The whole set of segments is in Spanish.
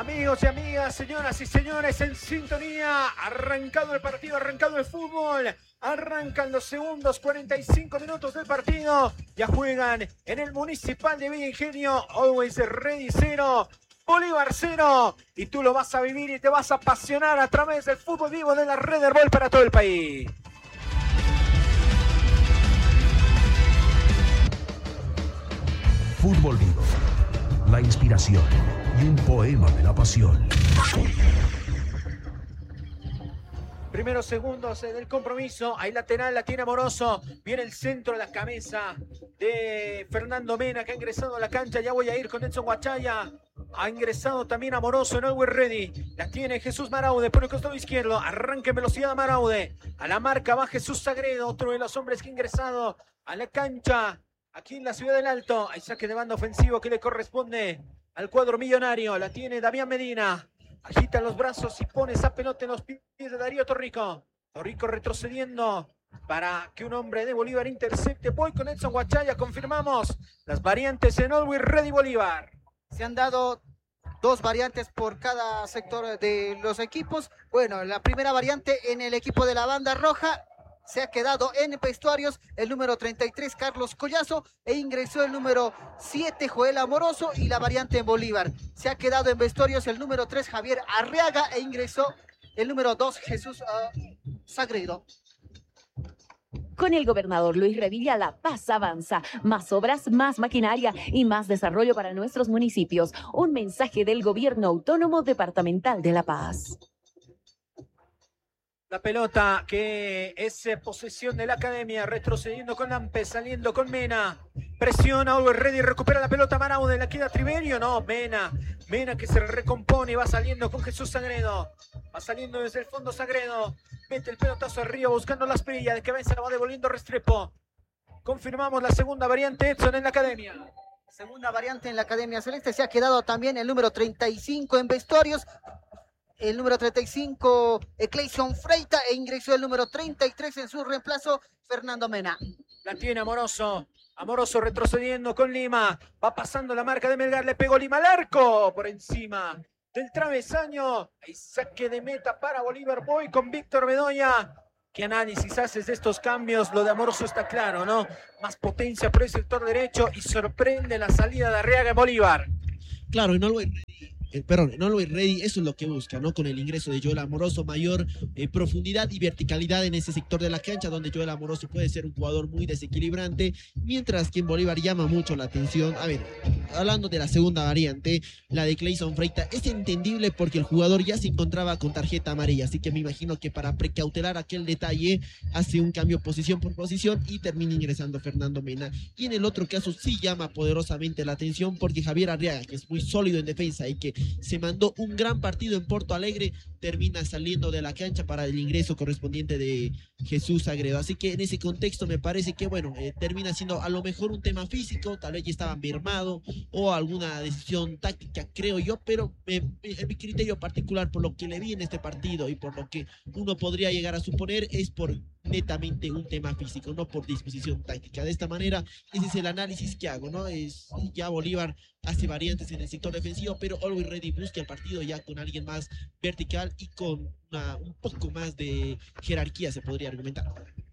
Amigos y amigas, señoras y señores, en sintonía, arrancado el partido, arrancado el fútbol, arrancan los segundos 45 minutos del partido, ya juegan en el Municipal de Villa Ingenio, Always Ready 0, Bolívar 0, y tú lo vas a vivir y te vas a apasionar a través del fútbol vivo de la Red Herbol para todo el país. Fútbol vivo, la inspiración y un poema de la pasión. Primeros segundos del compromiso, hay lateral, la tiene Amoroso, viene el centro de la cabeza de Fernando Mena, que ha ingresado a la cancha. Ya voy a ir con Edson Guachaya, ha ingresado también Amoroso en Always Ready, la tiene Jesús Maraude por el costado izquierdo, arranca en velocidad Maraude, a la marca va Jesús Sagredo, otro de los hombres que ha ingresado a la cancha aquí en la Ciudad del Alto. Hay saque de banda ofensivo que le corresponde al cuadro millonario, la tiene Damián Medina, agita los brazos y pone esa pelota en los pies de Darío Torrico. Torrico retrocediendo para que un hombre de Bolívar intercepte. Voy con Edson Guachaya, confirmamos las variantes en Always Ready Bolívar. Se han dado dos variantes por cada sector de los equipos. Bueno, la primera variante en el equipo de la banda roja. Se ha quedado en vestuarios el número 33, Carlos Collazo, e ingresó el número 7, Joel Amoroso, y la variante en Bolívar. Se ha quedado en vestuarios el número 3, Javier Arriaga, e ingresó el número 2, Jesús Sagredo. Con el gobernador Luis Revilla, La Paz avanza. Más obras, más maquinaria y más desarrollo para nuestros municipios. Un mensaje del Gobierno Autónomo Departamental de La Paz. La pelota que es posesión de la academia, retrocediendo con Lampe, saliendo con Mena. Presiona, Always Ready, recupera la pelota Maraude, la queda Triverio, no, Mena que se recompone, va saliendo con Jesús Sagredo. Va saliendo desde el fondo Sagredo. Mete el pelotazo arriba buscando las perillas, de cabeza va devolviendo Restrepo. Confirmamos la segunda variante, Edson, en la academia. Segunda variante en la Academia Celeste. Se ha quedado también el número 35 en vestuarios. El número 35, Clayson Freita, e ingresó el número 33 en su reemplazo, Fernando Mena. La tiene Amoroso. Amoroso retrocediendo con Lima. Va pasando la marca de Melgar. Le pegó Lima al arco. Por encima del travesaño. Hay saque de meta para Bolívar. Voy con Víctor Bedoya. ¿Qué análisis haces de estos cambios? Lo de Amoroso está claro, ¿no? Más potencia por el sector derecho y sorprende la salida de Arriaga en Bolívar. Claro, no lo Always Ready, eso es lo que busca, ¿no? Con el ingreso de Joel Amoroso, mayor profundidad y verticalidad en ese sector de la cancha, donde Joel Amoroso puede ser un jugador muy desequilibrante, mientras que en Bolívar llama mucho la atención. A ver, hablando de la segunda variante, la de Clayson Freita, es entendible porque el jugador ya se encontraba con tarjeta amarilla, así que me imagino que para precautelar aquel detalle, hace un cambio posición por posición y termina ingresando Fernando Mena. Y en el otro caso sí llama poderosamente la atención porque Javier Arriaga, que es muy sólido en defensa y que se mandó un gran partido en Porto Alegre, termina saliendo de la cancha para el ingreso correspondiente de Jesús Sagredo. Así que en ese contexto me parece que, bueno, termina siendo a lo mejor un tema físico, tal vez ya estaba mermado o alguna decisión táctica, creo yo, pero en mi criterio particular, por lo que le vi en este partido y por lo que uno podría llegar a suponer, es por netamente un tema físico, no por disposición táctica. De esta manera, ese es el análisis que hago, ¿no? Es ya Bolívar hace variantes en el sector defensivo, pero Always Ready busca el partido ya con alguien más vertical y con un poco más de jerarquía, se podría argumentar.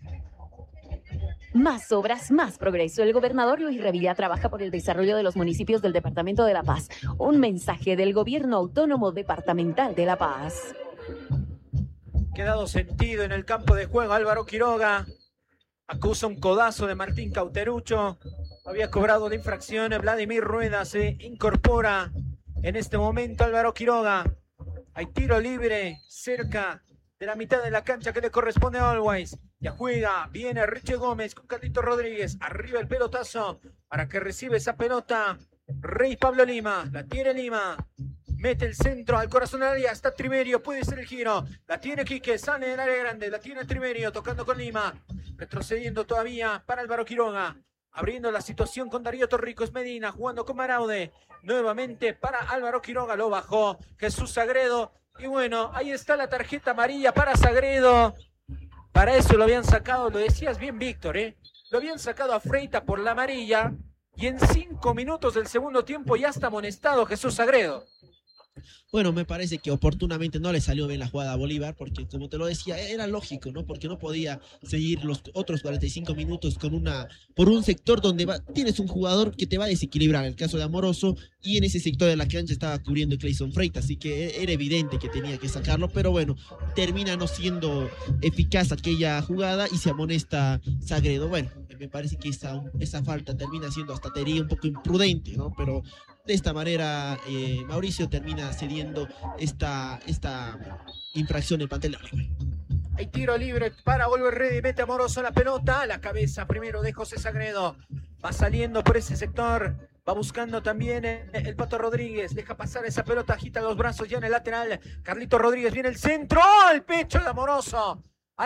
Más obras, más progreso. El gobernador Luis Revilla trabaja por el desarrollo de los municipios del Departamento de La Paz. Un mensaje del Gobierno Autónomo Departamental de La Paz. Quedado sentido en el campo de juego Álvaro Quiroga. Acusa un codazo de Martín Cauterucho. Había cobrado la infracción. Vladimir Rueda se incorpora en este momento. Álvaro Quiroga. Hay tiro libre cerca de la mitad de la cancha que le corresponde a Always. Ya juega. Viene Richie Gómez con Carlito Rodríguez. Arriba el pelotazo para que recibe esa pelota Rey Pablo Lima. La tiene Lima. Mete el centro al corazón del área, está Triverio, puede ser el giro, la tiene Quique, sale del área grande, la tiene Triverio, tocando con Lima, retrocediendo todavía para Álvaro Quiroga, abriendo la situación con Darío Torrico, es Medina, jugando con Maraude, nuevamente para Álvaro Quiroga, lo bajó Jesús Sagredo, y bueno, ahí está la tarjeta amarilla para Sagredo, para eso lo habían sacado, lo decías bien Víctor, lo habían sacado a Freita por la amarilla, y en 5 minutos del segundo tiempo ya está amonestado Jesús Sagredo. Bueno, me parece que oportunamente no le salió bien la jugada a Bolívar, porque como te lo decía, era lógico, ¿no? Porque no podía seguir los otros 45 minutos por un sector donde tienes un jugador que te va a desequilibrar, el caso de Amoroso, y en ese sector de la cancha estaba cubriendo Clayson Freitas, así que era evidente que tenía que sacarlo, pero bueno, termina no siendo eficaz aquella jugada y se amonesta Sagredo. Bueno, me parece que esa falta termina siendo hasta te diría un poco imprudente, ¿no? Pero de esta manera Mauricio termina cediendo esta infracción en plantel de Bolívar. Hay tiro libre para Oliver Ready, mete Amoroso la pelota, la cabeza primero de José Sagredo, va saliendo por ese sector, va buscando también el Pato Rodríguez, deja pasar esa pelota, agita los brazos ya en el lateral, Carlito Rodríguez viene el centro, al pecho de Amoroso,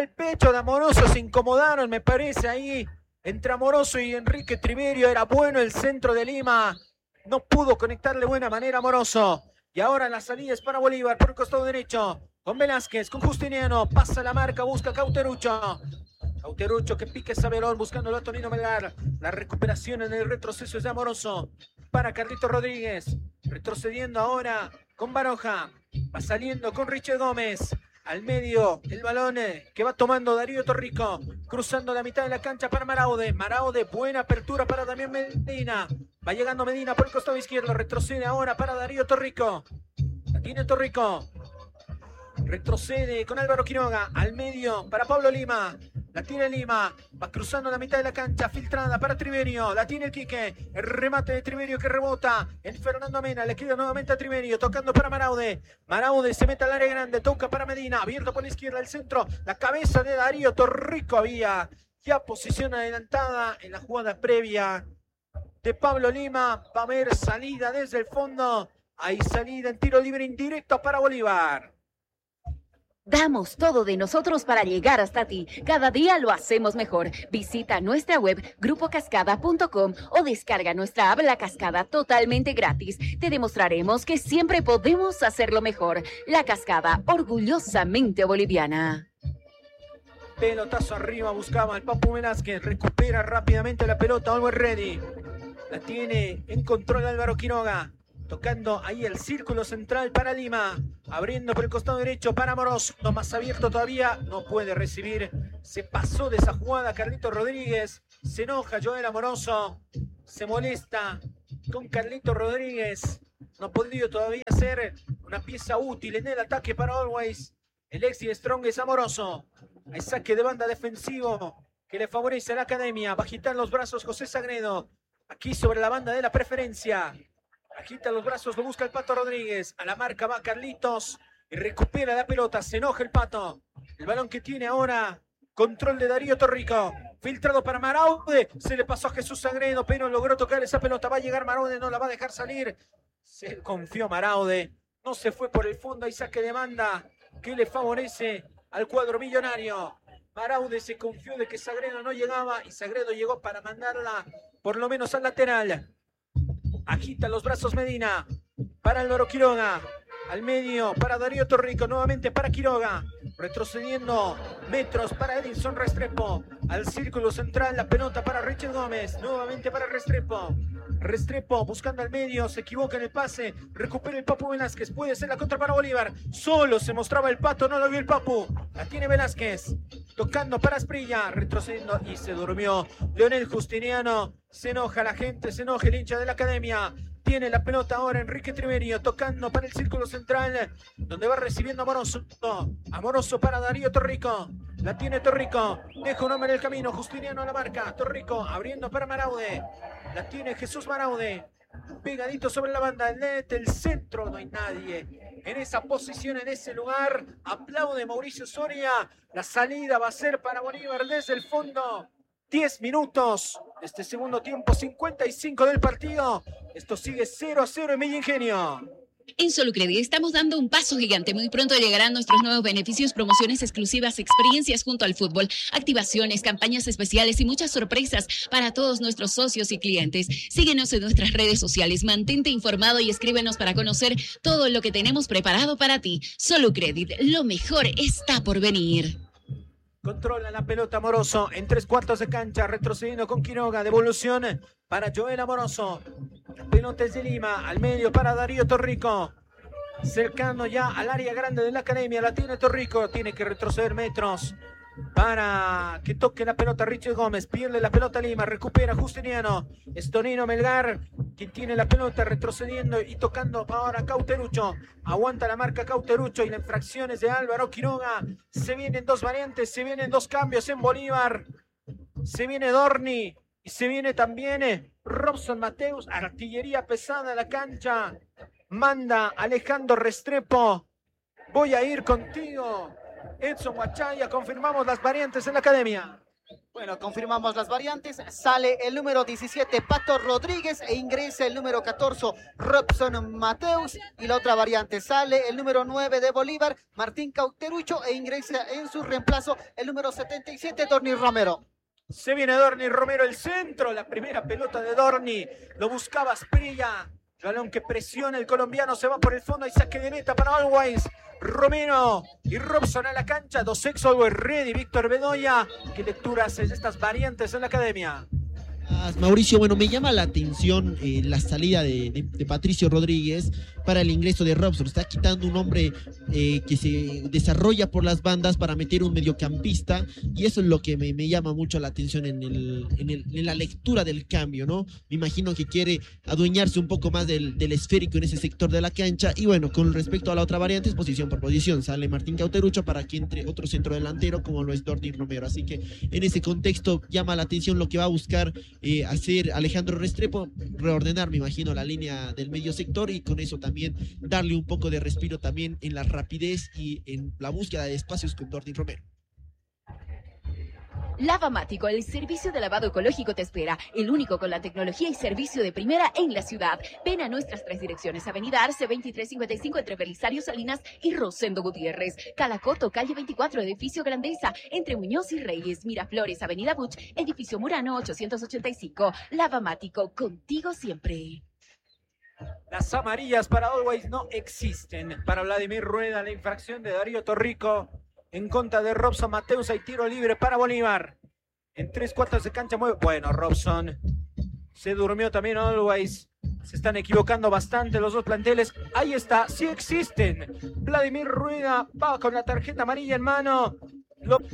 se incomodaron me parece ahí, entre Amoroso y Enrique Triverio, era bueno el centro de Lima, no pudo conectarle de buena manera Amoroso. Y ahora la salida es para Bolívar por el costado derecho. Con Velázquez, con Justiniano. Pasa la marca, busca Cauterucho. Cauterucho que pique esa velón buscando a Tonino Melgar. La recuperación en el retroceso es de Amoroso. Para Carlito Rodríguez. Retrocediendo ahora con Baroja. Va saliendo con Richard Gómez. Al medio, el balón que va tomando Darío Torrico. Cruzando la mitad de la cancha para Maraude. Maraude, buena apertura para Damián Medina. Va llegando Medina por el costado izquierdo. Retrocede ahora para Darío Torrico. La tiene Torrico. Retrocede con Álvaro Quiroga. Al medio para Pablo Lima. La tiene Lima. Va cruzando la mitad de la cancha. Filtrada para Triverio. La tiene el Quique. El remate de Triverio que rebota en Fernando Mena. Le queda nuevamente a Triverio. Tocando para Maraude. Maraude se mete al área grande. Toca para Medina. Abierto por la izquierda. El centro. La cabeza de Darío Torrico. Había ya posición adelantada en la jugada previa de Pablo Lima. Va a haber salida desde el fondo. Hay salida en tiro libre indirecto para Bolívar. Damos todo de nosotros para llegar hasta ti. Cada día lo hacemos mejor. Visita nuestra web grupocascada.com o descarga nuestra app La Cascada totalmente gratis. Te demostraremos que siempre podemos hacerlo mejor. La Cascada, orgullosamente boliviana. Pelotazo arriba, buscaba el Papu Velázquez. Recupera rápidamente la pelota. Always Ready. La tiene en control Álvaro Quiroga. Tocando ahí el círculo central para Lima. Abriendo por el costado derecho para Amoroso. Más abierto todavía. No puede recibir. Se pasó de esa jugada Carlito Rodríguez. Se enoja Joel Amoroso. Se molesta con Carlito Rodríguez. No ha podido todavía ser una pieza útil en el ataque para Always. El ex y strong es Amoroso. Hay saque de banda defensivo que le favorece a la academia. Va a agitar los brazos José Sagredo. Aquí sobre la banda de la preferencia. Agita los brazos, lo busca el Pato Rodríguez. A la marca va Carlitos y recupera la pelota. Se enoja el Pato. El balón que tiene ahora. Control de Darío Torrico. Filtrado para Maraude. Se le pasó a Jesús Sagredo, pero logró tocar esa pelota. Va a llegar Maraude, no la va a dejar salir. Se confió Maraude. No se fue por el fondo. Hay saque de banda que le favorece al cuadro millonario. Maraude se confió de que Sagredo no llegaba y Sagredo llegó para mandarla por lo menos al lateral. Agita los brazos Medina para Álvaro Quiroga. Al medio para Darío Torrico. Nuevamente para Quiroga. Retrocediendo metros para Edinson Restrepo. Al círculo central la pelota para Richard Gómez. Nuevamente para Restrepo. Restrepo buscando al medio. Se equivoca en el pase. Recupera el Papu Velázquez. Puede ser la contra para Bolívar. Solo se mostraba el Pato. No lo vio el Papu. La tiene Velázquez. Tocando para Asprilla. Retrocediendo y se durmió Leonel Justiniano. Se enoja la gente, se enoja el hincha de la academia. Tiene la pelota ahora Enrique Triverio, tocando para el círculo central, donde va recibiendo Amoroso. Amoroso para Darío Torrico. La tiene Torrico. Deja un hombre en el camino. Justiniano a la marca. Torrico abriendo para Maraude. La tiene Jesús Maraude. Pegadito sobre la banda. El centro. No hay nadie en esa posición, en ese lugar. Aplaude Mauricio Soria. La salida va a ser para Bolívar desde el fondo. 10 minutos, este segundo tiempo, 55 del partido. Esto sigue 0-0 en Villa Ingenio. En Solucredit estamos dando un paso gigante. Muy pronto llegarán nuestros nuevos beneficios, promociones exclusivas, experiencias junto al fútbol, activaciones, campañas especiales y muchas sorpresas para todos nuestros socios y clientes. Síguenos en nuestras redes sociales, mantente informado y escríbenos para conocer todo lo que tenemos preparado para ti. Solucredit, lo mejor está por venir. Controla la pelota Amoroso en 3/4 de cancha, retrocediendo con Quiroga, devolución para Joel Amoroso. Pelota es de Lima, al medio para Darío Torrico. cercano ya al área grande de la academia. La tiene Torrico, tiene que retroceder metros para que toque la pelota Richard Gómez. Pierde la pelota Lima, recupera Justiniano. Estonino Melgar, quien tiene la pelota, retrocediendo y tocando ahora Cauterucho. Aguanta la marca Cauterucho y las infracciones de Álvaro Quiroga. Se vienen dos variantes, se vienen dos cambios en Bolívar. Se viene Dorni y se viene también Robson Mateus. Artillería pesada a la cancha. Manda Alejandro Restrepo. Voy a ir contigo, Edson Huachaya. Confirmamos las variantes en la academia. Bueno, confirmamos las variantes. Sale el número 17, Pato Rodríguez, e ingresa el número 14, Robson Mateus. Y la otra variante, sale el número 9 de Bolívar, Martín Cauterucho, e ingresa en su reemplazo el número 77, Dorni Romero. Se viene Dorni Romero, el centro. La primera pelota de Dorni. Lo buscaba Asprilla. Balón que presiona el colombiano, se va por el fondo y saque de meta para Always. Romero y Robson a la cancha. Dos ex Always ready. Víctor Bedoya. ¿Qué lecturas en estas variantes en la academia? Mauricio, bueno, me llama la atención la salida de Patricio Rodríguez para el ingreso de Robson. Está quitando un hombre que se desarrolla por las bandas para meter un mediocampista, y eso es lo que me llama mucho la atención en la lectura del cambio, ¿no? Me imagino que quiere adueñarse un poco más del esférico en ese sector de la cancha. Y bueno, con respecto a la otra variante, es posición por posición. Sale Martín Cauterucho para que entre otro centro delantero como lo es Dorni Romero. Así que en ese contexto llama la atención lo que va a buscar hacer Alejandro Restrepo, reordenar, me imagino, la línea del medio sector, y con eso también darle un poco de respiro también en la rapidez y en la búsqueda de espacios con Dorni Romero. Lavamático, el servicio de lavado ecológico te espera, el único con la tecnología y servicio de primera en la ciudad. Ven a nuestras tres direcciones: Avenida Arce 2355 entre Belisario Salinas y Rosendo Gutiérrez, Calacoto, calle 24, edificio Grandeza, entre Muñoz y Reyes, Miraflores, Avenida Buch, edificio Murano 885. Lavamático, contigo siempre. Las amarillas para Always no existen. Para Vladimir Rueda, la infracción de Darío Torrico en contra de Robson Mateus. Hay tiro libre para Bolívar. En 3/4 de cancha mueve. Bueno, Robson se durmió también Always. Se están equivocando bastante los dos planteles. Ahí está, sí existen. Vladimir Rueda va con la tarjeta amarilla en mano.